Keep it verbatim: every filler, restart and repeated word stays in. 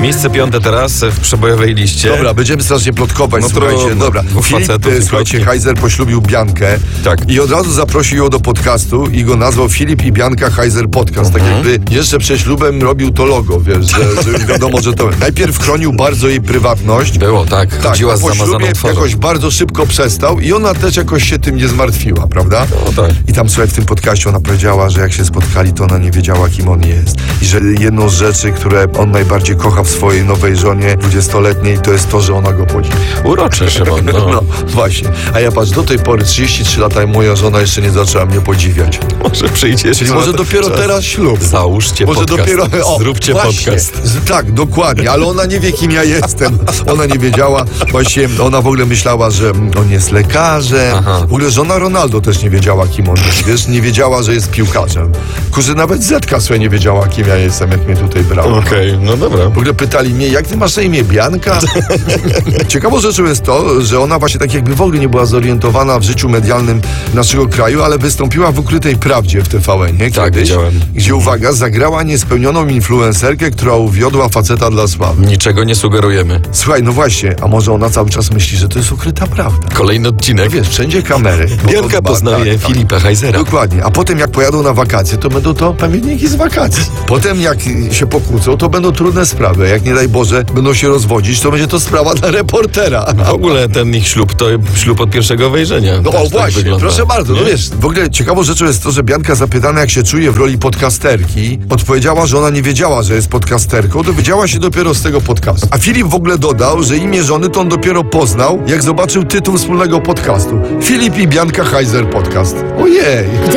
Miejsce piąte teraz w przebojowej liście. Dobra, będziemy strasznie plotkować, No słuchajcie. trudno. Dobra, Dwóch Filip, facetów e, i słuchajcie, plotki. Heiser poślubił Biankę Tak. i od razu zaprosił ją do podcastu i go nazwał Filip i Bianka Heiser Podcast. Tak Mhm. jakby jeszcze przed ślubem robił to logo, wiesz, że, że już wiadomo, że to... Najpierw chronił bardzo jej prywatność. Było, tak. Tak, Chodziła a z po zamazaną ślubie twarzą. jakoś bardzo szybko przestał i ona też jakoś się tym nie zmartwiła, prawda? No tak. I tam, słuchaj, w tym podcaście ona powiedziała, że jak się spotkali, to ona nie wiedziała, kim on jest. I że jedną z rzeczy, które on najbardziej kocha w swojej nowej żonie dwudziestoletniej, to jest to, że ona go podziwi. Urocze, Szymon, no. No, właśnie. A ja patrz, do tej pory, trzydzieści trzy lata i moja żona jeszcze nie zaczęła mnie podziwiać. Może przyjdzie. Czyli może dopiero teraz ślub. Załóżcie Może podcast. dopiero... O, Zróbcie właśnie. podcast. Z, tak, dokładnie, ale ona nie wie, kim ja jestem. Ona nie wiedziała, właśnie ona w ogóle myślała, że on jest lekarzem. Aha. W ogóle żona Ronaldo też nie wiedziała, kim on jest, wiesz, nie wiedziała, że jest piłkarzem. Kurczę, nawet Zetka sobie nie wiedziała, kim ja jestem, jak mnie tutaj brała. Okej, no dobra. W ogóle pytali mnie, jak ty masz na imię, Bianka? Ciekawą rzeczą jest to, że ona właśnie tak jakby w ogóle nie była zorientowana w życiu medialnym naszego kraju, ale wystąpiła w Ukrytej Prawdzie w T V N, nie? Tak, Kiedyś, widziałem. gdzie, uwaga, zagrała niespełnioną influencerkę, która uwiodła faceta dla sławy. Niczego nie sugerujemy. Słuchaj, no właśnie, a może ona cały czas myśli, że to jest ukryta prawda? Kolejny odcinek. Wiesz, wszędzie kamery. Bo to Bianka dba- poznaje tak, tak. Filipa Heisera. Dokładnie. A potem jak pojadą na wakacje, to będą to pamiętniki z wakacji. Potem jak się pokłócą, to będą trudne sprawy. Jak nie daj Boże będą się rozwodzić, to będzie to sprawa dla reportera. W ogóle ten ich ślub to ślub od pierwszego wejrzenia. No Też o tak właśnie, wygląda. proszę bardzo, no Nie? wiesz, w ogóle ciekawą rzeczą jest to, że Bianka zapytana, jak się czuje w roli podcasterki, odpowiedziała, że ona nie wiedziała, że jest podcasterką, dowiedziała się dopiero z tego podcastu. A Filip w ogóle dodał, że imię żony to on dopiero poznał, jak zobaczył tytuł wspólnego podcastu. Filip i Bianka Heiser Podcast. Ojej!